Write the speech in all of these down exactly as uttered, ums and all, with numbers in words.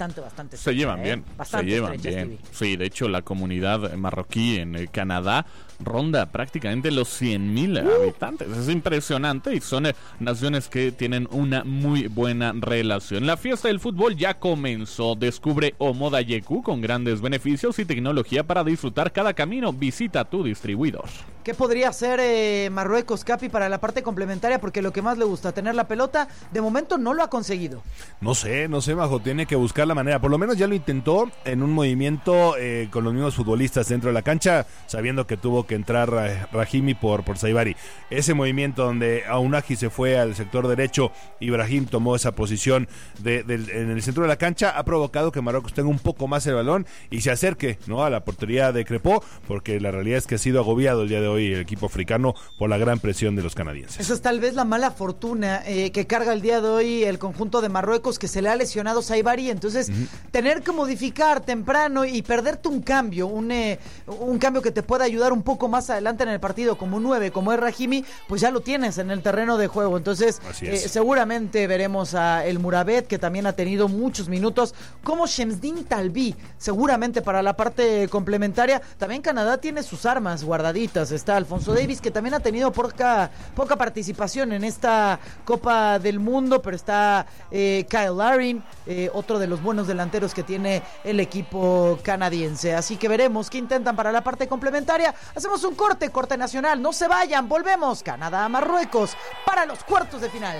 bastante, bastante. Se llevan ¿eh? bien, bastante se llevan estrecha, bien. Sí, de hecho la comunidad marroquí en eh, Canadá ronda prácticamente los cien mil uh. habitantes. Es impresionante y son eh, naciones que tienen una muy buena relación. La fiesta del fútbol ya comenzó. Descubre Omoda Yeku con grandes beneficios y tecnología para disfrutar cada camino. Visita tu distribuidor. ¿Qué podría hacer eh, Marruecos, Capi, para la parte complementaria? Porque lo que más le gusta, tener la pelota, de momento no lo ha conseguido. No sé, no sé, Majo, tiene que buscar la manera. Por lo menos ya lo intentó en un movimiento eh, con los mismos futbolistas dentro de la cancha, sabiendo que tuvo que entrar eh, Rahimi por, por Saibari. Ese movimiento donde Aunaji se fue al sector derecho y Brahim tomó esa posición de, de, en el centro de la cancha, ha provocado que Marruecos tenga un poco más el balón y se acerque, ¿no?, a la portería de Crepó, porque la realidad es que ha sido agobiado el día de hoy el equipo africano por la gran presión de los canadienses. Esa es tal vez la mala fortuna eh, que carga el día de hoy el conjunto de Marruecos, que se le ha lesionado Saibari, entonces uh-huh. tener que modificar temprano y perderte un cambio, un, eh, un cambio que te pueda ayudar un poco más adelante en el partido, como un nueve, como es Rahimi, pues ya lo tienes en el terreno de juego, entonces eh, seguramente veremos a el Murabet, que también ha tenido muchos minutos, como Shemsdin Talbi, seguramente para la parte complementaria. También Canadá tiene sus armas guardaditas, está Alfonso Davies, que también ha tenido poca, poca participación en esta Copa del Mundo, pero está eh, Kyle Larin, eh, otro de los buenos delanteros que tiene el equipo canadiense, así que veremos qué intentan para la parte complementaria. Hacemos un corte, corte nacional, no se vayan, volvemos. Canadá, Marruecos, para los cuartos de final.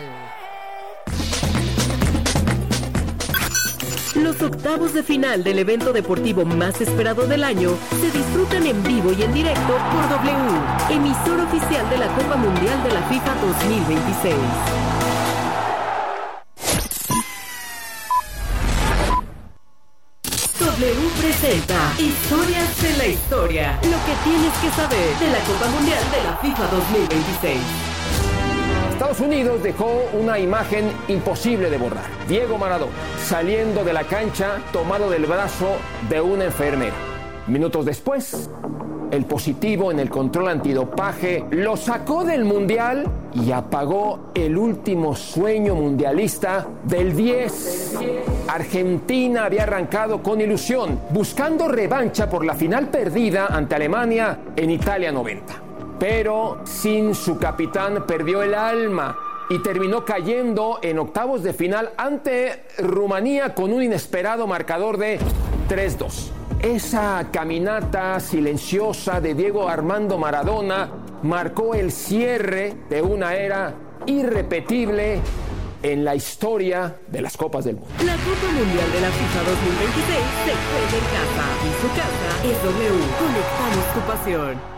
Los octavos de final del evento deportivo más esperado del año se disfrutan en vivo y en directo por W, emisor oficial de la Copa Mundial de la FIFA dos mil veintiséis. W presenta Historias de la Historia, lo que tienes que saber de la Copa Mundial de la FIFA dos mil veintiséis. Estados Unidos dejó una imagen imposible de borrar. Diego Maradona saliendo de la cancha tomado del brazo de una enfermera. Minutos después, el positivo en el control antidopaje lo sacó del Mundial y apagó el último sueño mundialista del diez. Argentina había arrancado con ilusión, buscando revancha por la final perdida ante Alemania en Italia noventa. Pero sin su capitán perdió el alma y terminó cayendo en octavos de final ante Rumanía con un inesperado marcador de tres dos. Esa caminata silenciosa de Diego Armando Maradona marcó el cierre de una era irrepetible en la historia de las Copas del Mundo. La Copa Mundial de la FIFA dos mil veintiséis se juega en casa y su casa es W. Conectamos tu pasión.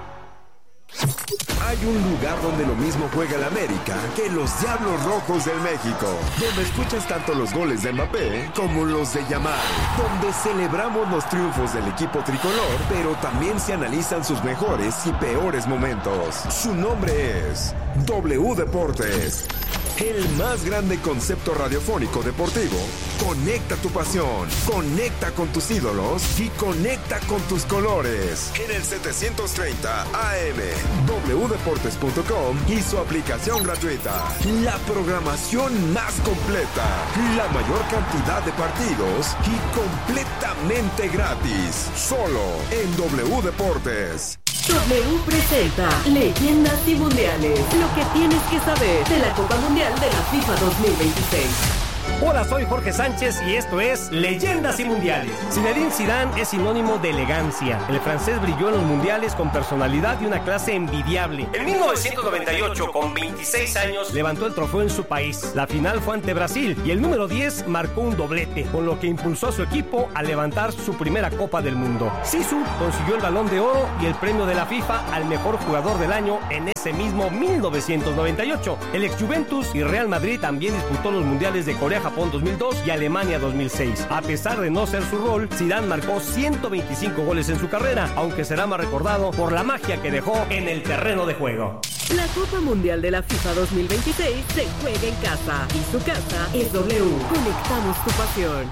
Hay un lugar donde lo mismo juega el América que los Diablos Rojos del México, donde escuchas tanto los goles de Mbappé como los de Yamal, donde celebramos los triunfos del equipo tricolor, pero también se analizan sus mejores y peores momentos. Su nombre es W Deportes, el más grande concepto radiofónico deportivo. Conecta tu pasión, conecta con tus ídolos y conecta con tus colores. En el setecientos treinta A M, w deportes punto com y su aplicación gratuita. La programación más completa, la mayor cantidad de partidos y completamente gratis. Solo en W Deportes. W presenta Leyendas y Mundiales, lo que tienes que saber de la Copa Mundial de la FIFA dos mil veintiséis. Hola, soy Jorge Sánchez y esto es Leyendas y Mundiales. Zinedine Zidane es sinónimo de elegancia. El francés brilló en los mundiales con personalidad y una clase envidiable. En mil novecientos noventa y ocho, con veintiséis años, levantó el trofeo en su país. La final fue ante Brasil y el número diez marcó un doblete, con lo que impulsó a su equipo a levantar su primera Copa del Mundo. Zizou consiguió el Balón de Oro y el premio de la FIFA al mejor jugador del año en ese mismo mil novecientos noventa y ocho. El ex Juventus y Real Madrid también disputó los mundiales de Corea, Japón dos mil dos y Alemania dos mil seis. A pesar de no ser su rol, Zidane marcó ciento veinticinco goles en su carrera, aunque será más recordado por la magia que dejó en el terreno de juego. La Copa Mundial de la FIFA dos mil veintiséis se juega en casa y su casa es W. Conectamos tu pasión.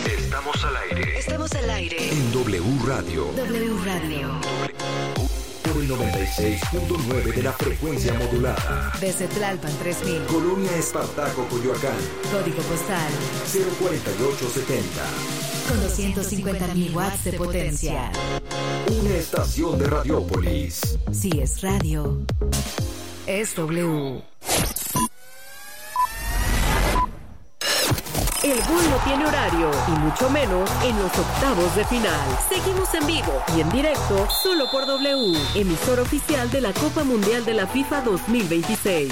Estamos al aire. Estamos al aire. En W Radio. W Radio. por el noventa y seis punto nueve de la frecuencia modulada. Desde Tlalpan tres mil. Colonia Espartaco, Coyoacán. Código postal cero cuarenta y ocho setenta. Con doscientos cincuenta mil watts de potencia. Una estación de Radiópolis. Si es radio, es W. El gol no tiene horario, y mucho menos en los octavos de final. Seguimos en vivo y en directo solo por W, emisor oficial de la Copa Mundial de la FIFA dos mil veintiséis.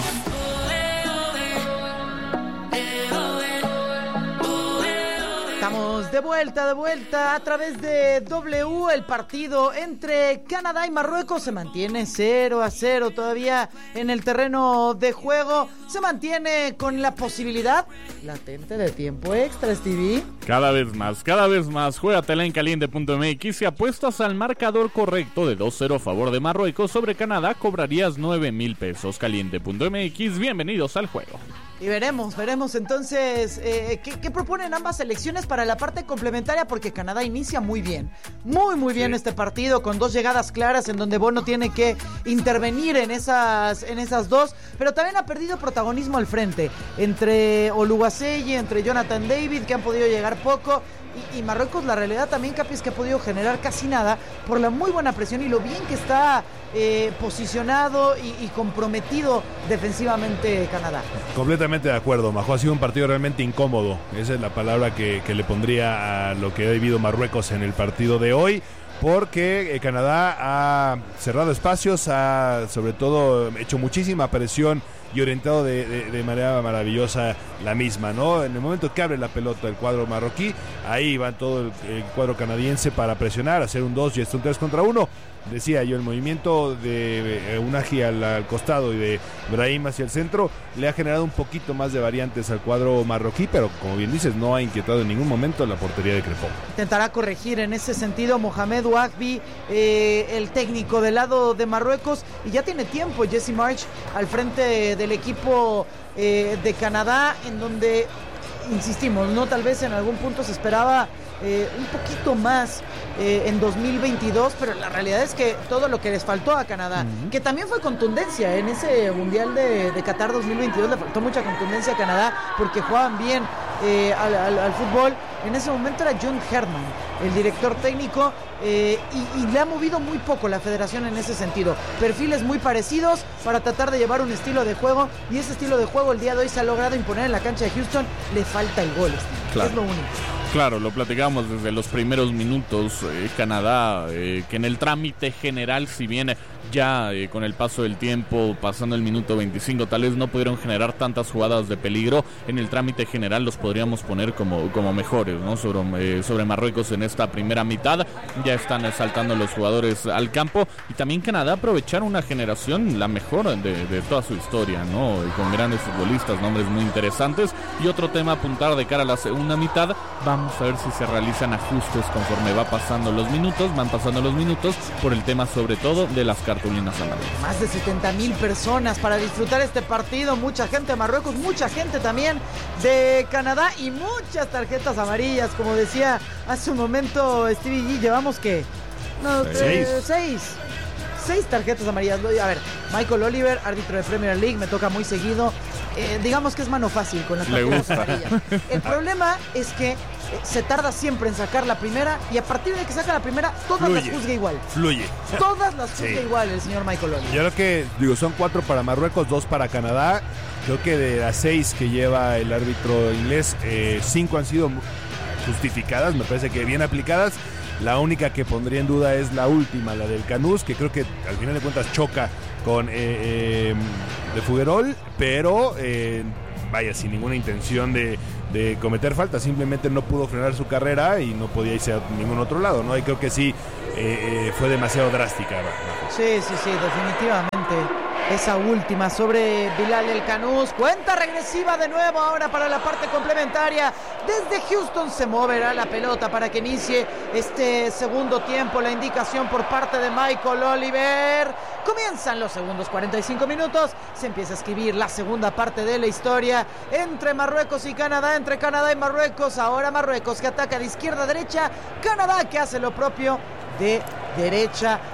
Estamos de vuelta, de vuelta a través de W. El partido entre Canadá y Marruecos se mantiene cero a cero todavía en el terreno de juego. Se mantiene con la posibilidad latente de tiempo extra, Stevie. Cada vez más, cada vez más. Juégatela en caliente punto m x y apuestas al marcador correcto de dos cero a favor de Marruecos sobre Canadá, cobrarías nueve mil pesos. caliente punto m x, bienvenidos al juego. Y veremos, veremos entonces eh, ¿qué, qué proponen ambas selecciones para la parte complementaria, porque Canadá inicia muy bien, muy muy bien sí. este partido, con dos llegadas claras en donde Bono tiene que intervenir en esas, en esas dos, pero también ha perdido protagonismo al frente, entre Oluwaseyi, entre Jonathan David, que han podido llegar poco, y, y Marruecos, la realidad también, Capi, es que ha podido generar casi nada por la muy buena presión y lo bien que está eh, posicionado y, y comprometido defensivamente Canadá. Completamente de acuerdo, Majo, ha sido un partido realmente incómodo, esa es la palabra que, que le pondría a lo que ha vivido Marruecos en el partido de hoy, porque eh, Canadá ha cerrado espacios, ha sobre todo hecho muchísima presión y orientado de, de, de manera maravillosa la misma, ¿no? En el momento que abre la pelota el cuadro marroquí, ahí va todo el, el cuadro canadiense para presionar, hacer un dos y esto un tres contra uno. Decía yo, el movimiento de Unahi al, al costado y de Brahim hacia el centro le ha generado un poquito más de variantes al cuadro marroquí, pero como bien dices, no ha inquietado en ningún momento la portería de Crepó. Intentará corregir en ese sentido Mohamed Ouagbi, eh, el técnico del lado de Marruecos, y ya tiene tiempo Jesse Marsch al frente del equipo eh, de Canadá, en donde, insistimos, no tal vez en algún punto se esperaba Eh, un poquito más eh, en dos mil veintidós, pero la realidad es que todo lo que les faltó a Canadá, uh-huh. que también fue contundencia en ese Mundial de, de Qatar dos mil veintidós, le faltó mucha contundencia a Canadá porque jugaban bien eh, al, al, al fútbol. En ese momento era John Herman, el director técnico, eh, y, y le ha movido muy poco la federación en ese sentido. Perfiles muy parecidos para tratar de llevar un estilo de juego, y ese estilo de juego el día de hoy se ha logrado imponer en la cancha de Houston. Le falta el gol, Steve. Claro. Es lo único. Claro, lo platicamos desde los primeros minutos. eh, Canadá, eh, que en el trámite general, si bien ya eh, con el paso del tiempo, pasando el minuto veinticinco, tal vez no pudieron generar tantas jugadas de peligro, en el trámite general los podríamos poner como, como mejores, ¿no? Sobre, eh, sobre Marruecos en esta primera mitad. Ya están saltando los jugadores al campo, y también Canadá aprovechar una generación, la mejor de, de toda su historia, ¿no? Con grandes futbolistas, nombres muy interesantes. Y otro tema a apuntar de cara a la segunda mitad, vamos a ver si se realizan ajustes conforme va pasando los minutos, van pasando los minutos, por el tema sobre todo de las cartulinas amarillas. Más de setenta mil personas para disfrutar este partido, mucha gente de Marruecos, mucha gente también de Canadá y muchas tarjetas amarillas, como decía hace un momento Stevie G, llevamos que no, seis. Eh, seis seis tarjetas amarillas. A ver, Michael Oliver, árbitro de Premier League, me toca muy seguido, eh, digamos que es mano fácil con las tarjetas amarillas. El problema es que se tarda siempre en sacar la primera, y a partir de que saca la primera, todas fluye, las juzga igual. Fluye. Todas las juzga sí. igual el señor Michael Oliver. Yo creo que, digo, son cuatro para Marruecos, dos para Canadá. Creo que de las seis que lleva el árbitro inglés, eh, cinco han sido justificadas, me parece que bien aplicadas. La única que pondría en duda es la última, la del Canús, que creo que al final de cuentas choca con eh, eh, de Fuguerol, pero eh, vaya, sin ninguna intención de, de cometer falta, simplemente no pudo frenar su carrera y no podía irse a ningún otro lado, ¿no? Y creo que sí eh, eh, fue demasiado drástica. Sí, sí, sí, definitivamente. Esa última sobre Bilal El Canús. Cuenta regresiva de nuevo ahora para la parte complementaria. Desde Houston se moverá la pelota para que inicie este segundo tiempo. La indicación por parte de Michael Oliver. Comienzan los segundos cuarenta y cinco minutos. Se empieza a escribir la segunda parte de la historia entre Marruecos y Canadá, entre Canadá y Marruecos. Ahora Marruecos que ataca de izquierda a derecha. Canadá que hace lo propio de derecha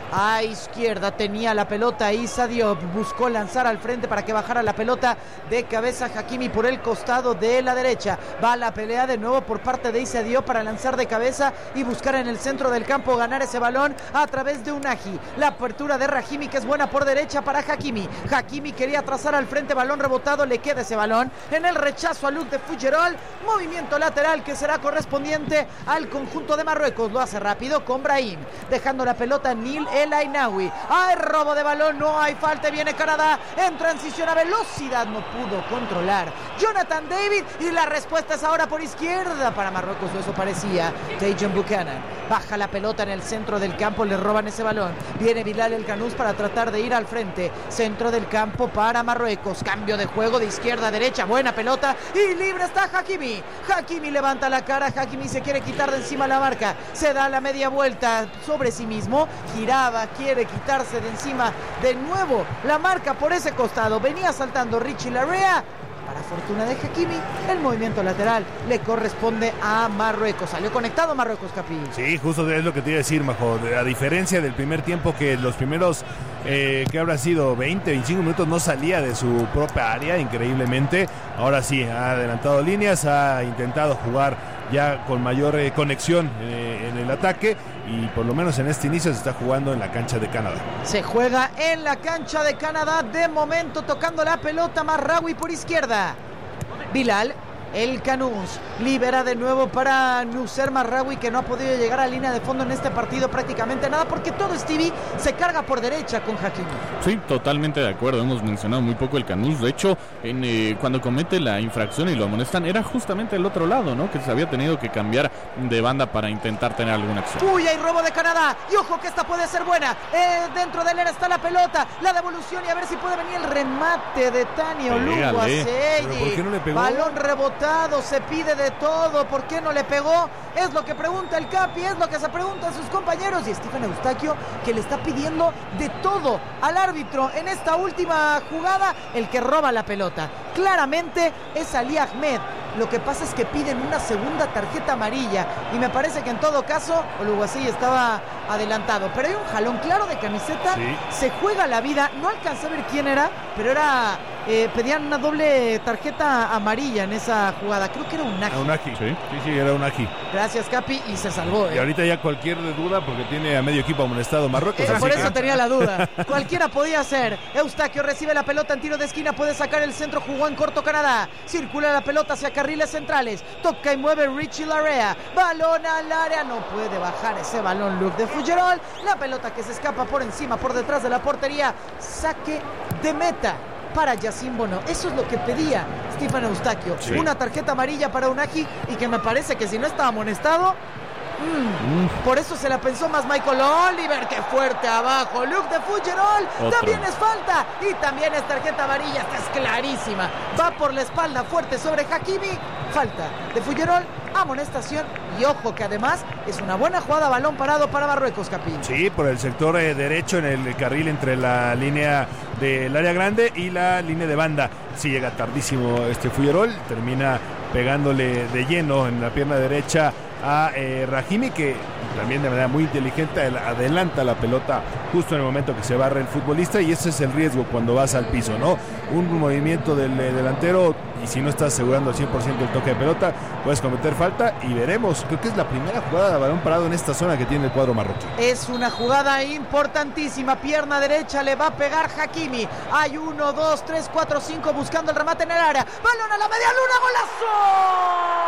a izquierda, tenía la pelota Issa Diop, buscó lanzar al frente para que bajara la pelota de cabeza Hakimi por el costado de la derecha. Va la pelea de nuevo por parte de Issa Diop para lanzar de cabeza y buscar en el centro del campo ganar ese balón a través de Unagi. La apertura de Rahimi, que es buena por derecha para Hakimi. Hakimi quería trazar al frente, balón rebotado, le queda ese balón en el rechazo a Luc de Fougerolles. Movimiento lateral que será correspondiente al conjunto de Marruecos. Lo hace rápido con Brahim, dejando la pelota Nil El Ainaoui. Hay robo de balón, no hay falta, viene Canadá en transición a velocidad, no pudo controlar Jonathan David y la respuesta es ahora por izquierda para Marruecos, eso parecía. Tajon Buchanan baja la pelota en el centro del campo, le roban ese balón, viene Bilal El Khanous para tratar de ir al frente, centro del campo para Marruecos, cambio de juego de izquierda a derecha, buena pelota y libre está Hakimi. Hakimi levanta la cara, Hakimi se quiere quitar de encima la marca, se da la media vuelta sobre sí mismo, giraba, quiere quitarse de encima de nuevo la marca por ese costado, venía saltando Richie Larrea. Para fortuna de Hakimi, el movimiento lateral le corresponde a Marruecos. Salió conectado Marruecos, Capi. Sí, justo es lo que te iba a decir, Majo. A diferencia del primer tiempo, que los primeros, eh, que habrá sido veinte, veinticinco minutos, no salía de su propia área, increíblemente. Ahora sí, ha adelantado líneas, ha intentado jugar ya con mayor eh, conexión eh, en el ataque y por lo menos en este inicio se está jugando en la cancha de Canadá. Se juega en la cancha de Canadá, de momento tocando la pelota Marraoui por izquierda. Bilal El Khanous libera de nuevo para Noussair Marraoui, que no ha podido llegar a línea de fondo en este partido prácticamente nada, porque todo Stevie se carga por derecha con Hakimi. Sí, totalmente de acuerdo, hemos mencionado muy poco el Khanous. De hecho, en, eh, cuando comete la infracción y lo amonestan, era justamente el otro lado, ¿no? Que se había tenido que cambiar de banda para intentar tener alguna acción. Uy, hay robo de Canadá, y ojo que esta puede ser buena. Eh, dentro del área está la pelota, la devolución y a ver si puede venir el remate de Tani Oluwaseyi. ¿Por qué no le pegó? Balón rebotado, se pide de todo, ¿por qué no le pegó? Es lo que pregunta el Capi, es lo que se preguntan sus compañeros, y Stephen Eustaquio, que le está pidiendo de todo al árbitro en esta última jugada. El que roba la pelota claramente es Ali Ahmed. Lo que pasa es que piden una segunda tarjeta amarilla y me parece que en todo caso Oluwaseyi estaba adelantado, pero hay un jalón claro de camiseta. Sí. Se juega la vida, no alcancé a ver quién era, pero era eh, pedían una doble tarjeta amarilla en esa jugada, creo que era Unagi. Unagi, sí, sí, sí, era Unagi. Gracias, Capi, y se salvó. ¿eh? Y ahorita ya cualquier duda, porque tiene a medio equipo amonestado Marruecos. Eh, por que... eso tenía la duda. Cualquiera podía ser. Eustaquio recibe la pelota en tiro de esquina, puede sacar el centro, jugó en corto Canadá. Circula la pelota hacia carriles centrales. Toca y mueve Richie Larrea. Balón al área, no puede bajar ese balón Luc de Fougerolles. La pelota que se escapa por encima, por detrás de la portería. Saque de meta para Yacine Bono. Eso es lo que pedía Stephen Eustaquio. Sí. Una tarjeta amarilla para Unagi, y que me parece que si no estaba amonestado, mmm, mm. por eso se la pensó más Michael Oliver. ¡Qué fuerte abajo! Luc de Fougerolles. Otro. También es falta y también es tarjeta amarilla. Esta es clarísima. Va por la espalda fuerte sobre Hakimi. Falta de Fougerolles, amonestación, y ojo que además es una buena jugada, balón parado para Marruecos, Capín. Sí, por el sector eh, derecho, en el carril entre la línea del área grande y la línea de banda. Sí, llega tardísimo este Fougerolles, termina pegándole de lleno en la pierna derecha a eh, Rahimi, que también de manera muy inteligente adelanta la pelota justo en el momento que se barre el futbolista, y ese es el riesgo cuando vas al piso, ¿no? Un movimiento del eh, delantero, y si no estás asegurando al cien por ciento el toque de pelota, puedes cometer falta, y veremos. Creo que es la primera jugada de balón parado en esta zona que tiene el cuadro marroquí. Es una jugada importantísima, pierna derecha, le va a pegar Hakimi. Hay uno, dos, tres, cuatro, cinco buscando el remate en el área. Balón a la media luna, golazo.